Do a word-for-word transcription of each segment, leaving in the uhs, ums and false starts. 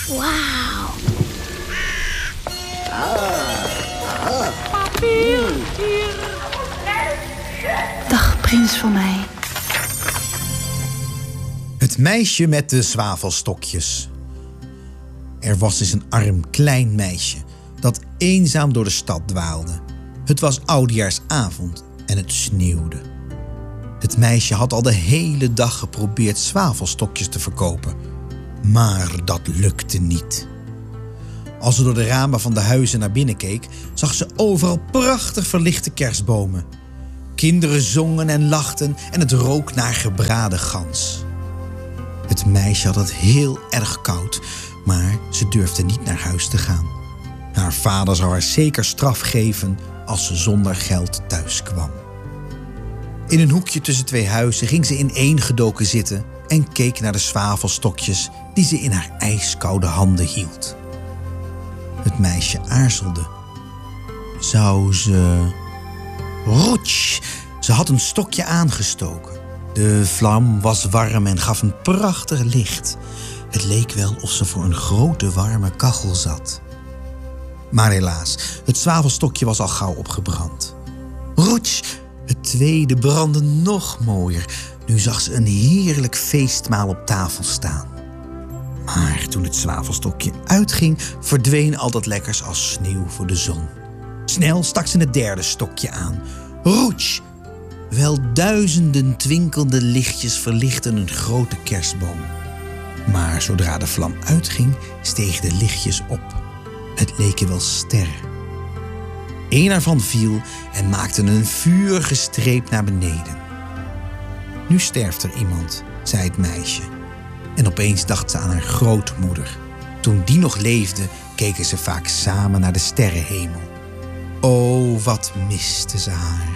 Wauw. Papier, hier. Dag, prins van mij. Het meisje met de zwavelstokjes. Er was eens een arm klein meisje dat eenzaam door de stad dwaalde. Het was oudejaarsavond en het sneeuwde. Het meisje had al de hele dag geprobeerd zwavelstokjes te verkopen. Maar dat lukte niet. Als ze door de ramen van de huizen naar binnen keek, zag ze overal prachtig verlichte kerstbomen. Kinderen zongen en lachten en het rook naar gebraden gans. Het meisje had het heel erg koud, maar ze durfde niet naar huis te gaan. Haar vader zou haar zeker straf geven als ze zonder geld thuis kwam. In een hoekje tussen twee huizen ging ze ineengedoken zitten en keek naar de zwavelstokjes die ze in haar ijskoude handen hield. Het meisje aarzelde. Zou ze... Roetsch! Ze had een stokje aangestoken. De vlam was warm en gaf een prachtig licht. Het leek wel of ze voor een grote warme kachel zat. Maar helaas, het zwavelstokje was al gauw opgebrand. Roetsch! Het tweede brandde nog mooier. Nu zag ze een heerlijk feestmaal op tafel staan. Maar toen het zwavelstokje uitging, verdween al dat lekkers als sneeuw voor de zon. Snel stak ze het derde stokje aan. Roetsch! Wel duizenden twinkelende lichtjes verlichtten een grote kerstboom. Maar zodra de vlam uitging, stegen de lichtjes op. Het leken wel sterren. Eén ervan viel en maakte een vurige streep naar beneden. Nu sterft er iemand, zei het meisje. En opeens dacht ze aan haar grootmoeder. Toen die nog leefde, keken ze vaak samen naar de sterrenhemel. O, wat miste ze haar.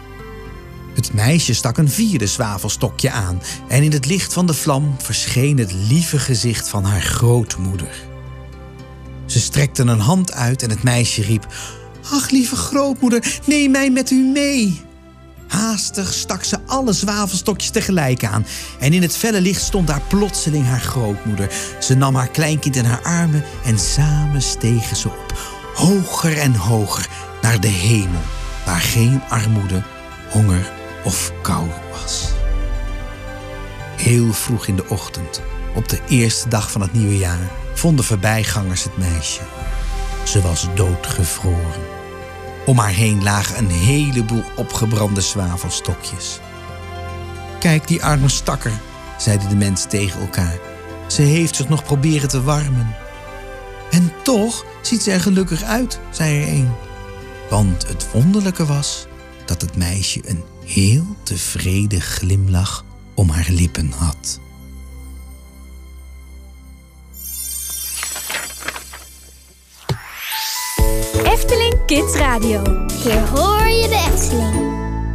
Het meisje stak een vierde zwavelstokje aan en in het licht van de vlam verscheen het lieve gezicht van haar grootmoeder. Ze strekte een hand uit en het meisje riep: Ach, lieve grootmoeder, neem mij met u mee. Haastig stak ze alle zwavelstokjes tegelijk aan en in het felle licht stond daar plotseling haar grootmoeder. Ze nam haar kleinkind in haar armen en samen stegen ze op, hoger en hoger naar de hemel, waar geen armoede, honger of kou was. Heel vroeg in de ochtend, op de eerste dag van het nieuwe jaar, vonden voorbijgangers het meisje. Ze was doodgevroren. Om haar heen lagen een heleboel opgebrande zwavelstokjes. Kijk, die arme stakker, zeiden de mensen tegen elkaar. Ze heeft zich nog proberen te warmen. En toch ziet ze er gelukkig uit, zei er een. Want het wonderlijke was dat het meisje een heel tevreden glimlach om haar lippen had. Efteling Kids Radio. Hier hoor je de Efteling.